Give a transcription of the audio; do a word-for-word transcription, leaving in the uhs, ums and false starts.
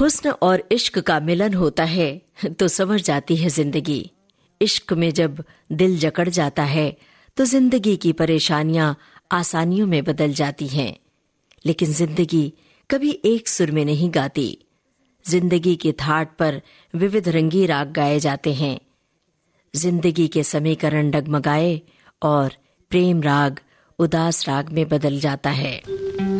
हुस्न और इश्क का मिलन होता है तो समझ जाती है जिंदगी। इश्क में जब दिल जकड़ जाता है तो जिंदगी की परेशानियां आसानियों में बदल जाती हैं। लेकिन जिंदगी कभी एक सुर में नहीं गाती। जिंदगी के थाट पर विविध रंगी राग गाए जाते हैं। जिंदगी के समीकरण डगमगाए और प्रेम राग उदास राग में बदल जाता है।